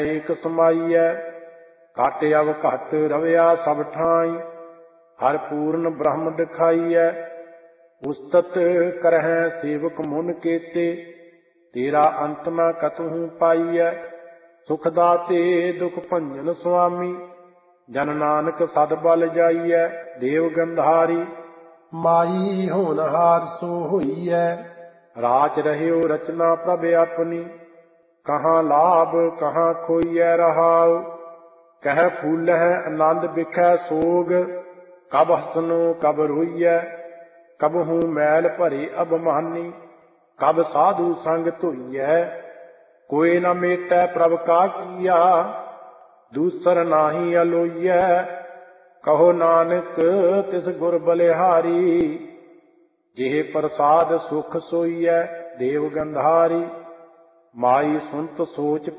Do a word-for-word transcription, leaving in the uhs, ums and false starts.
ਏਕ ਸਮਾਈਐ। ਘਟ ਅਵ ਘਟ ਰਵਿਆ ਸਭ ਠਾਈ। ਹਰ ਪੂਰਨ ਬ੍ਰਹਮ ਦਿਖਾਈਐ। ਉਸਤਤ ਕਰਹਿ ਸੇਵਕ ਮੁਨ ਕੇਤੇ। ਤੇਰਾ ਅੰਤ ਨ ਕਤਹੁ ਪਾਈਐ। ਸੁਖ ਦਾਤੇ ਦੁਖ ਭੰਜਨ ਸੁਆਮੀ। ਜਨ ਨਾਨਕ ਸਦ ਬਲ ਜਾਈਐ। ਦੇਵ ਗੰਧਾਰੀ ਮਾਈ ਹੋਨਹਾਰ ਸੋ ਹੋਈਐ। ਰਾਚ ਰਹਿਓ ਰਚਨਾ ਪ੍ਰਭ ਆਪਣੀ। ਕਹਾਂ ਲਾਭ ਕਹਾਂ ਖੋਈਐ ਰਹਾਉ। ਕਹਿ ਫੂਲਹਿ ਆਨੰਦ ਬਿਖੈ ਸੋਗ। ਕਬ ਹਸਨੋ ਕਬ ਰੋਈਐ। ਕਬਹੂ ਮੈਲ ਭਰੇ ਅਭਮਾਨੀ। ਕਬ ਸਾਧੂ ਸੰਗ ਧੋਈਐ। ਕੋਇ ਨ ਮੇਟੈ ਪ੍ਰਭ ਕਾ ਕੀਆ। ਦੂਸਰ ਨਾਹੀ ਅਲੋਈਐ। ਕਹੋ ਨਾਨਕ ਤਿਸ ਗੁਰ ਬਲਿਹਾਰੀ। ਜਿਹ ਪ੍ਰਸਾਦ ਸੁਖ ਸੋਈਐ। ਦੇਵ ਗੰਧਾਰੀ ਮਾਈ ਸੁਨਤ ਸੋਚ